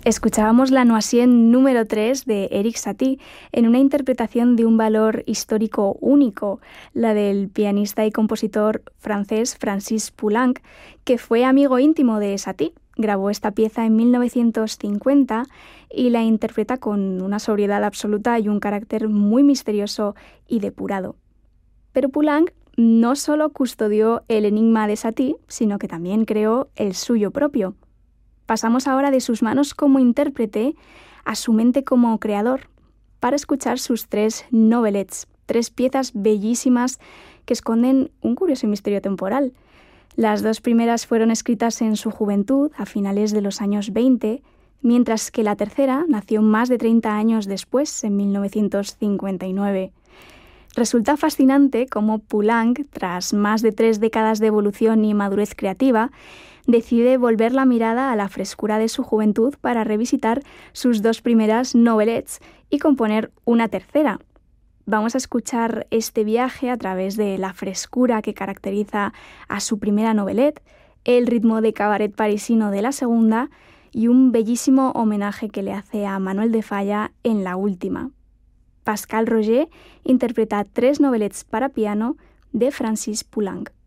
Escuchábamos la Noisien número 3 de Erik Satie en una interpretación de un valor histórico único, la del pianista y compositor francés Francis Poulenc, que fue amigo íntimo de Satie. Grabó esta pieza en 1950 y la interpreta con una sobriedad absoluta y un carácter muy misterioso y depurado. Pero Poulenc no solo custodió el enigma de Satie, sino que también creó el suyo propio. Pasamos ahora de sus manos como intérprete a su mente como creador para escuchar sus 3 novelettes, 3 piezas bellísimas que esconden un curioso misterio temporal. Las 2 primeras fueron escritas en su juventud, a finales de los años 20, mientras que la tercera nació más de 30 años después, en 1959. Resulta fascinante cómo Poulenc, tras más de 3 décadas de evolución y madurez creativa, decide volver la mirada a la frescura de su juventud para revisitar sus 2 primeras novelettes y componer una tercera. Vamos a escuchar este viaje a través de la frescura que caracteriza a su primera novelette, el ritmo de cabaret parisino de la segunda y un bellísimo homenaje que le hace a Manuel de Falla en la última. Pascal Roger interpreta 3 novelettes para piano de Francis Poulenc.